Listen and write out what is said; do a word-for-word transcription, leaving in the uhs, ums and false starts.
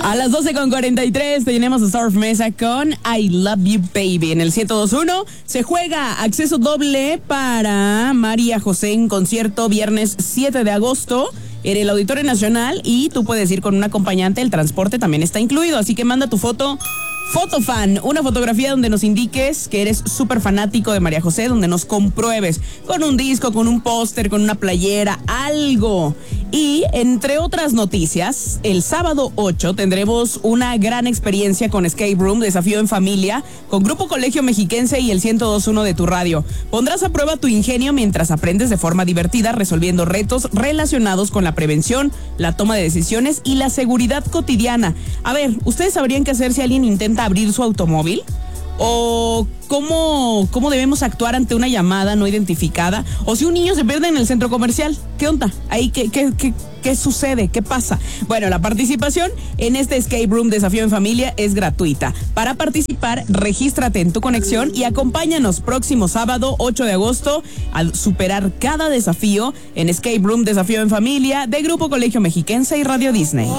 A las doce con cuarenta y tres tenemos a Surf Mesa con I Love You Baby. En el ciento dos punto uno se juega acceso doble para María José en concierto viernes siete de agosto en el Auditorio Nacional, y tú puedes ir con un acompañante, el transporte también está incluido, así que manda tu foto. Fotofan, una fotografía donde nos indiques que eres súper fanático de María José, donde nos compruebes con un disco, con un póster, con una playera, algo. Y entre otras noticias, el sábado ocho tendremos una gran experiencia con Escape Room, Desafío en Familia, con Grupo Colegio Mexiquense y el ciento dos punto uno de tu radio. Pondrás a prueba tu ingenio mientras aprendes de forma divertida, resolviendo retos relacionados con la prevención, la toma de decisiones y la seguridad cotidiana. A ver, ¿ustedes sabrían qué hacer si alguien intenta abrir su automóvil? ¿O cómo, cómo debemos actuar ante una llamada no identificada? ¿O si un niño se pierde en el centro comercial? ¿Qué onda? Ahí, ¿qué, qué, qué, qué sucede? ¿Qué pasa? Bueno, la participación en este Escape Room Desafío en Familia es gratuita. Para participar, regístrate en tu conexión y acompáñanos próximo sábado ocho de agosto al superar cada desafío en Escape Room Desafío en Familia de Grupo Colegio Mexiquense y Radio Disney.